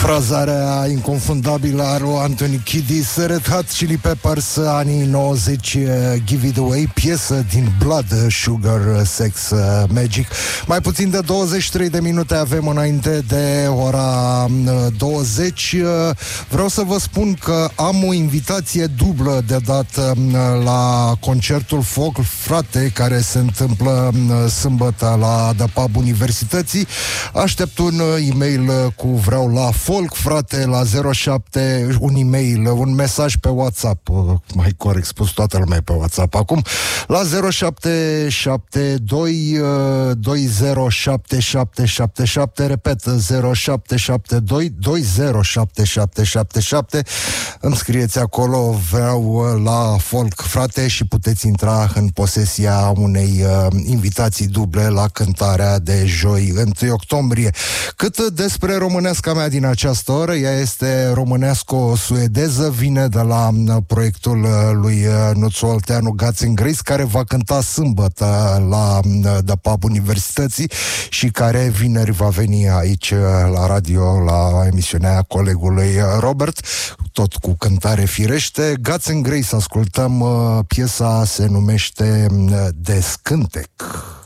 Frazarea inconfundabilă a lui Anthony Kiedis, Red Hot Chili Peppers, anii 90, Give It Away, piesă din Blood Sugar Sex Magic. Mai puțin de 23 de minute avem înainte de ora 20. Vreau să vă spun că am o invitație dublă de dat la concertul Folk Frate, care se întâmplă sâmbătă la The Pub Universității. Aștept un e-mail cu vreau la Folk Frate la 07, un e-mail, un mesaj pe WhatsApp, mai corect spus, toată lumea pe WhatsApp acum, la 0772 207777, repet, 0772 207777. Îmi scrieți acolo vreau la Folk Frate și puteți intra în posesia unei invitații duble la cântarea de joi 1 octombrie. Cât despre româneasca mea din această oră, ea este româneasco-suedeză, vine de la proiectul lui Nuțu Olteanu, Guts and Grace, care va cânta sâmbătă la The Pub Universității și care vineri va veni aici la radio, la emisiunea colegului Robert, tot cu cântare firește. Guts and Grace, ascultăm, piesa se numește Descântec.